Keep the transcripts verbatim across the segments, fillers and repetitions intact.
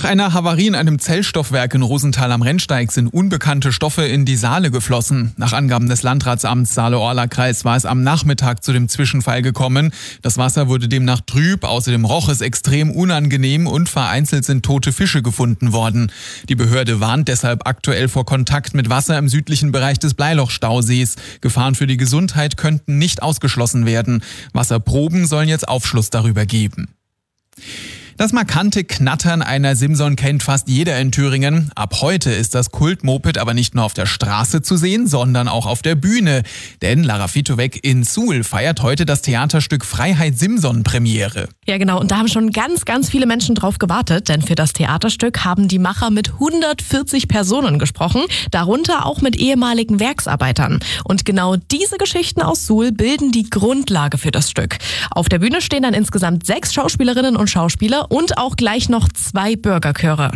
Nach einer Havarie in einem Zellstoffwerk in Rosenthal am Rennsteig sind unbekannte Stoffe in die Saale geflossen. Nach Angaben des Landratsamts Saale-Orla-Kreis war es am Nachmittag zu dem Zwischenfall gekommen. Das Wasser wurde demnach trüb, außerdem roch es extrem unangenehm und vereinzelt sind tote Fische gefunden worden. Die Behörde warnt deshalb aktuell vor Kontakt mit Wasser im südlichen Bereich des Bleiloch-Stausees. Gefahren für die Gesundheit könnten nicht ausgeschlossen werden. Wasserproben sollen jetzt Aufschluss darüber geben. Das markante Knattern einer Simson kennt fast jeder in Thüringen. Ab heute ist das Kultmoped aber nicht nur auf der Straße zu sehen, sondern auch auf der Bühne. Denn Lara Fitowek in Suhl feiert heute das Theaterstück Freiheit Simson Premiere. Ja genau, und da haben schon ganz, ganz viele Menschen drauf gewartet. Denn für das Theaterstück haben die Macher mit hundertvierzig Personen gesprochen, darunter auch mit ehemaligen Werksarbeitern. Und genau diese Geschichten aus Suhl bilden die Grundlage für das Stück. Auf der Bühne stehen dann insgesamt sechs Schauspielerinnen und Schauspieler und auch gleich noch zwei Bürgerchöre.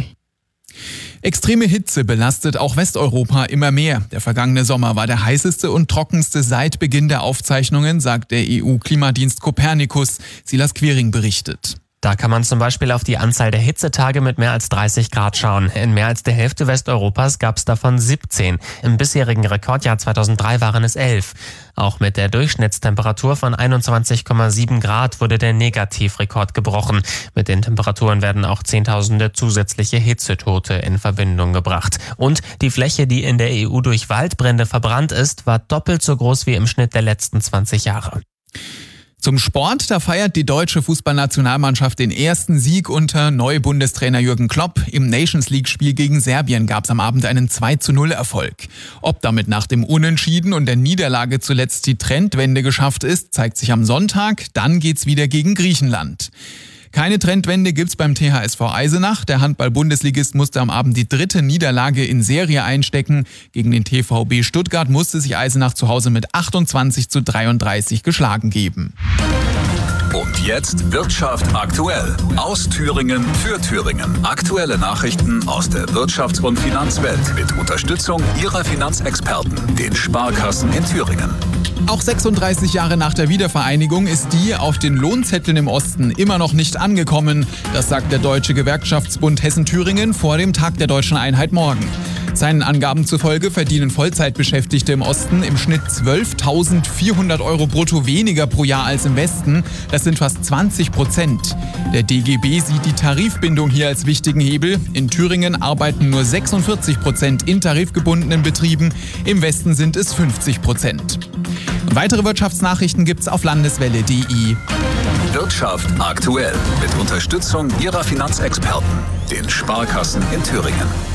Extreme Hitze belastet auch Westeuropa immer mehr. Der vergangene Sommer war der heißeste und trockenste seit Beginn der Aufzeichnungen, sagt der E U-Klimadienst Copernicus. Silas Quiring berichtet. Da kann man zum Beispiel auf die Anzahl der Hitzetage mit mehr als dreißig Grad schauen. In mehr als der Hälfte Westeuropas gab es davon siebzehn. Im bisherigen Rekordjahr zweitausenddrei waren es elf. Auch mit der Durchschnittstemperatur von einundzwanzig Komma sieben Grad wurde der Negativrekord gebrochen. Mit den Temperaturen werden auch Zehntausende zusätzliche Hitzetote in Verbindung gebracht. Und die Fläche, die in der E U durch Waldbrände verbrannt ist, war doppelt so groß wie im Schnitt der letzten zwanzig Jahre. Zum Sport, da feiert die deutsche Fußballnationalmannschaft den ersten Sieg unter Neubundestrainer Jürgen Klopp. Im Nations-League-Spiel gegen Serbien gab es am Abend einen zwei zu null Erfolg. Ob damit nach dem Unentschieden und der Niederlage zuletzt die Trendwende geschafft ist, zeigt sich am Sonntag. Dann geht's wieder gegen Griechenland. Keine Trendwende gibt's beim T H S V Eisenach. Der Handball-Bundesligist musste am Abend die dritte Niederlage in Serie einstecken. Gegen den T V B Stuttgart musste sich Eisenach zu Hause mit achtundzwanzig zu dreiunddreißig geschlagen geben. Und jetzt Wirtschaft aktuell. Aus Thüringen für Thüringen. Aktuelle Nachrichten aus der Wirtschafts- und Finanzwelt mit Unterstützung Ihrer Finanzexperten, den Sparkassen in Thüringen. Auch sechsunddreißig Jahre nach der Wiedervereinigung ist die auf den Lohnzetteln im Osten immer noch nicht angekommen. Das sagt der Deutsche Gewerkschaftsbund Hessen-Thüringen vor dem Tag der Deutschen Einheit morgen. Seinen Angaben zufolge verdienen Vollzeitbeschäftigte im Osten im Schnitt zwölftausendvierhundert Euro brutto weniger pro Jahr als im Westen. Das sind fast zwanzig Prozent. Der D G B sieht die Tarifbindung hier als wichtigen Hebel. In Thüringen arbeiten nur sechsundvierzig Prozent in tarifgebundenen Betrieben. Im Westen sind es fünfzig Prozent. Und weitere Wirtschaftsnachrichten gibt's auf landeswelle punkt de. Wirtschaft aktuell mit Unterstützung Ihrer Finanzexperten, den Sparkassen in Thüringen.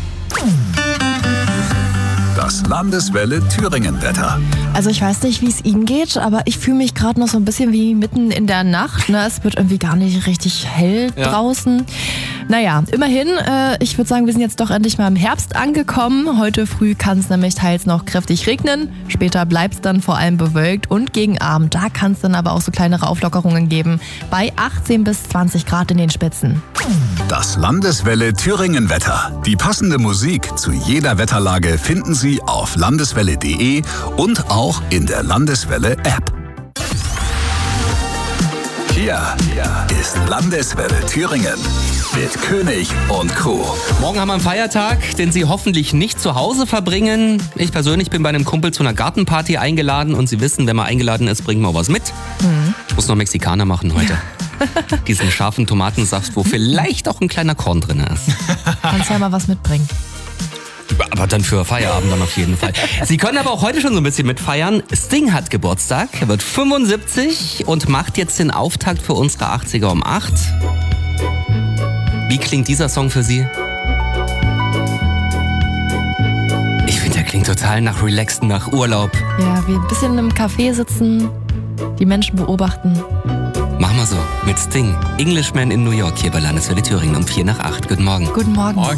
Das Landeswelle Thüringen-Wetter. Also ich weiß nicht, wie es Ihnen geht, aber ich fühle mich gerade noch so ein bisschen wie mitten in der Nacht. Ne? Es wird irgendwie gar nicht richtig hell ja. draußen. Naja, immerhin, äh, ich würde sagen, wir sind jetzt doch endlich mal im Herbst angekommen. Heute früh kann es nämlich teils noch kräftig regnen. Später bleibt es dann vor allem bewölkt und gegen Abend, da kann es dann aber auch so kleinere Auflockerungen geben. Bei achtzehn bis zwanzig Grad in den Spitzen. Das Landeswelle Thüringen-Wetter. Die passende Musik zu jeder Wetterlage finden Sie auf landeswelle punkt de und auch in der Landeswelle-App. Hier ist Landeswelle Thüringen mit König und Crew. Morgen haben wir einen Feiertag, den Sie hoffentlich nicht zu Hause verbringen. Ich persönlich bin bei einem Kumpel zu einer Gartenparty eingeladen und Sie wissen, wenn man eingeladen ist, bringen wir was mit. Mhm. Ich muss noch Mexikaner machen heute. Diesen scharfen Tomatensaft, wo vielleicht auch ein kleiner Korn drin ist. Kannst ja mal was mitbringen. Aber dann für Feierabend dann auf jeden Fall. Sie können aber auch heute schon so ein bisschen mitfeiern. Sting hat Geburtstag, er wird fünfundsiebzig und macht jetzt den Auftakt für unsere achtziger um acht. Wie klingt dieser Song für Sie? Ich finde, der klingt total nach Relaxen, nach Urlaub. Ja, wie ein bisschen im Café sitzen, die Menschen beobachten. Machen wir so, mit Sting. Englishman in New York hier bei Landeswelle Thüringen um vier nach acht. Guten Morgen. Guten Morgen. Morgen.